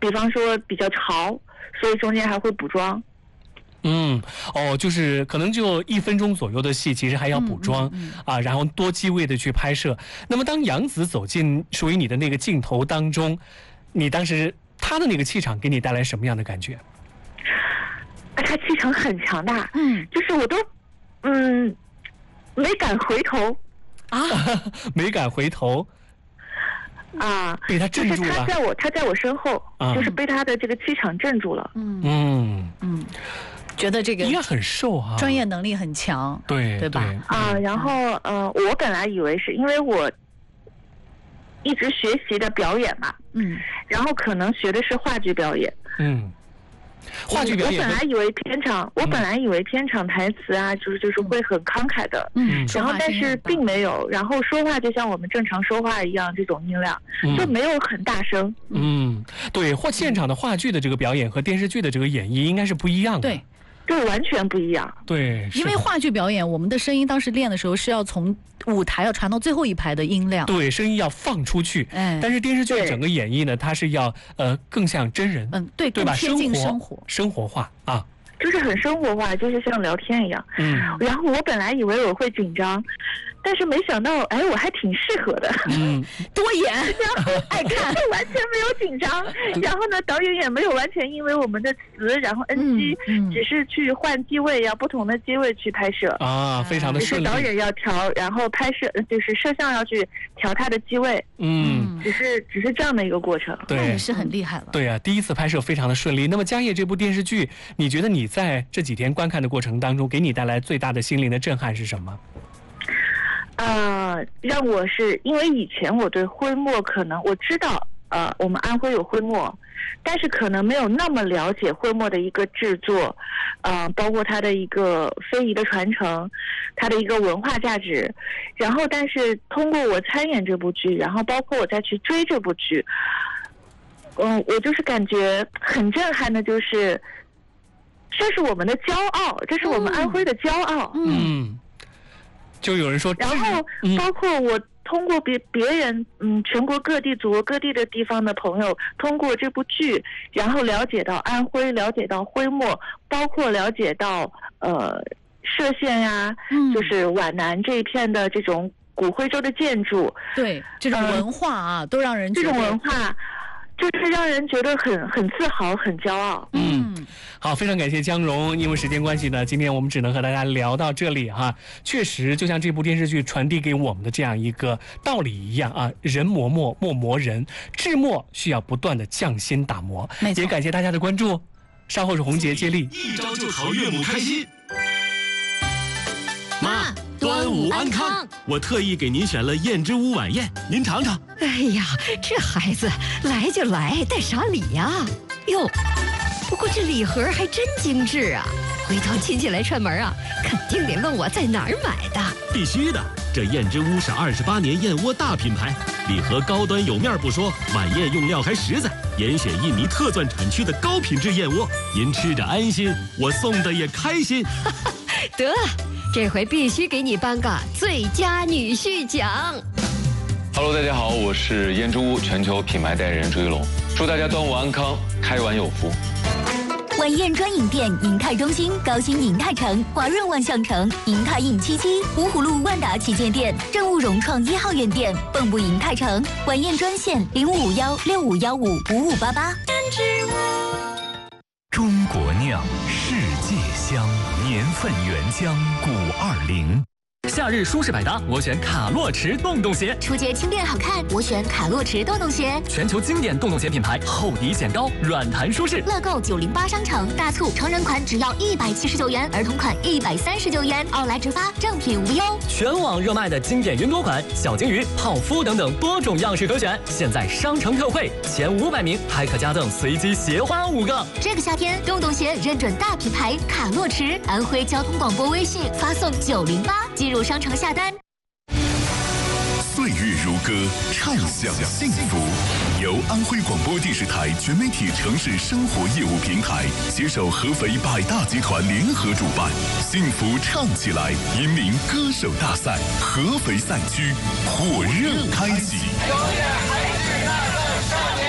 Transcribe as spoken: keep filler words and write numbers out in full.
比方说比较潮，所以中间还会补妆。 嗯，哦，就是可能就一分钟左右的戏，其实还要补妆、嗯嗯嗯、啊，然后多机位的去拍摄。那么当杨紫走进属于你的那个镜头当中，你当时她的那个气场给你带来什么样的感觉？ 她气场很强大， 嗯， 就是我都嗯没敢回头啊， 没敢回头。 啊， 被他镇住了。 就是他在我，他在我身后，啊、就是被他的这个气场镇住了。 嗯嗯嗯，觉得这个应该很瘦啊， 专业能力很强， 对对吧？ 对啊，然后呃，我本来以为是因为我一直学习的表演嘛， 嗯， 然后可能学的是话剧表演， 嗯。话剧表演， 我本来以为片场，我本来以为片场台词啊，就是就是会很慷慨的， 嗯， 然后但是并没有，然后说话就像我们正常说话一样，这种音量、嗯、就没有很大声。 嗯，对，或现场的话剧的这个表演和电视剧的这个演绎应该是不一样的。 对。 对，完全不一样。 对， 因为话剧表演，我们的声音当时练的时候是要从舞台要传到最后一排的音量， 对，声音要放出去。 哎， 但是电视剧整个演绎呢，它是要呃更像真人， 嗯，对， 对吧？ 贴近生活， 生活化啊， 就是很生活化，就是像聊天一样。 嗯， 然后我本来以为我会紧张。但是没想到，哎，我还挺适合的， 嗯， 多演， 然后爱看，完全没有紧张。然后呢，导演也没有完全因为我们的词，然后 N G，、嗯嗯、只是去换机位，要不同的机位去拍摄啊，非常的顺利。 只是导演要调，然后拍摄就是摄像要去调他的机位， 嗯， 只是只是这样的一个过程。 对， 那也是很厉害了。 对啊，第一次拍摄非常的顺利。那么《家业》这部电视剧，你觉得你在这几天观看的过程当中，给你带来最大的心灵的震撼是什么？ 呃，让我是因为以前我对徽墨可能我知道，呃，我们安徽有徽墨，但是可能没有那么了解徽墨的一个制作，呃，包括它的一个非遗的传承，它的一个文化价值。然后，但是通过我参演这部剧，然后包括我再去追这部剧，嗯、呃，我就是感觉很震撼的，就是这是我们的骄傲，这是我们安徽的骄傲。 嗯。嗯，就有人说， 然后包括我通过别别人，嗯，全国各地、祖国各地的地方的朋友，通过这部剧，然后了解到安徽，了解到徽墨，包括了解到呃歙县呀，嗯、就是皖南这一片的这种古徽州的建筑， 对这种文化啊，呃、都让人这种文化。就是让人觉得很很自豪、很骄傲。 嗯，好，非常感谢姜蓉。因为时间关系呢，今天我们只能和大家聊到这里哈。确实，就像这部电视剧传递给我们的这样一个道理一样啊，人磨墨，墨磨人，制墨需要不断的匠心打磨。也感谢大家的关注。稍后是红杰接力， 一招就讨岳母开心。妈，端午安康！我特意给您选了燕之屋晚宴，您尝尝。 哎呀，这孩子来就来，带啥礼呀？哟，不过这礼盒还真精致啊！回头亲戚来串门啊，肯定得问我在哪儿买的。 必须的，这燕之屋是二十八年燕窝大品牌，礼盒高端有面不说，晚宴用料还实在，严选印尼特钻产区的高品质燕窝，您吃着安心，我送的也开心。 得。这回必须给你颁个最佳女婿奖。 Hello， 大家好，我是燕之屋全球品牌代言人朱一龙，祝大家端午安康，开碗有福。 晚宴专营店：银泰中心、高新银泰城、华润万象城、银泰印七七、芜湖路万达旗舰店、正物融创一号院店、蚌埠银泰城。晚宴专线：零五五幺六五幺五五五八八。 中国酿，世界香，年份原浆五二零。 夏日舒适百搭，我选卡洛驰洞洞鞋。 初阶轻便好看，我选卡洛驰洞洞鞋。 全球经典洞洞鞋品牌，厚底显高，软弹舒适。 乐购九零八商城大促，成人款只要一百七十九元，儿童款一百三十九元，奥莱直发，正品无忧。 全网热卖的经典云朵款、小金鱼、泡芙等等多种样式可选，现在商城特惠，前五百名还可加赠随机鞋花五个。 这个夏天，洞洞鞋认准大品牌卡洛驰，安徽交通广播微信发送九零八。进入商城下单。 岁月如歌，畅享幸福。由安徽广播电视台全媒体城市生活业务平台携手合肥百大集团联合主办，幸福唱起来引领歌手大赛合肥赛区火热开启。